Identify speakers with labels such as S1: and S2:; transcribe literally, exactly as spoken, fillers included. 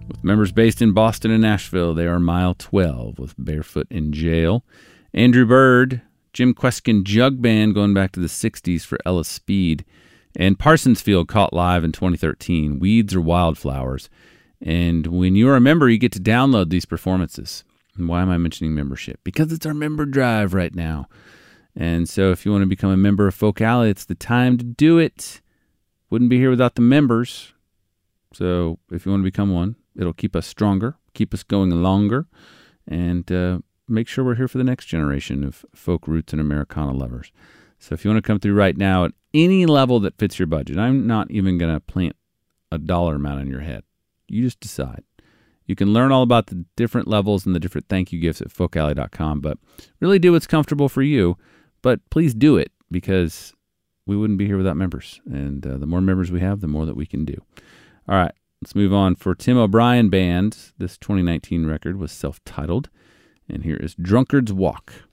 S1: With members based in Boston and Nashville, they are Mile twelve with Barefoot in Jail. Andrew Bird, Jim Kweskin Jug Band going back to the sixties for Ella Speed. And Parsons Field caught live in twenty thirteen, Weeds or Wildflowers. And when you're a member, you get to download these performances. And why am I mentioning membership? Because it's our member drive right now. And so if you want to become a member of Folk Alley, it's the time to do it. Wouldn't be here without the members. So if you want to become one, it'll keep us stronger, keep us going longer, and uh, make sure we're here for the next generation of folk roots and Americana lovers. So if you want to come through right now at any level that fits your budget, I'm not even going to plant a dollar amount in your head. You just decide. You can learn all about the different levels and the different thank you gifts at folk alley dot com, but really do what's comfortable for you. But please do it, because we wouldn't be here without members. And uh, the more members we have, the more that we can do. All right, let's move on. For Tim O'Brien Band, this twenty nineteen record was self-titled. And here is Drunkard's Walk.